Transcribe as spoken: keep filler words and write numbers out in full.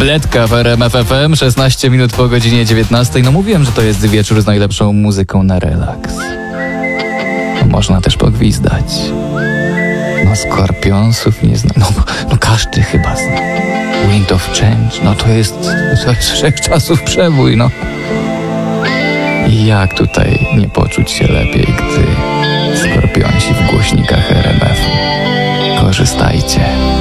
Tabletka w R M F F M, szesnaście minut po godzinie dziewiętnastej. No mówiłem, że to jest wieczór z najlepszą muzyką na relaks. No, można też pogwizdać. No Skorpionsów nie znam. No, no każdy chyba zna. Wind of Change, no to jest, to jest wszechczasów przebój, no. I jak tutaj nie poczuć się lepiej, gdy Skorpionsi w głośnikach R M F-u. Korzystajcie.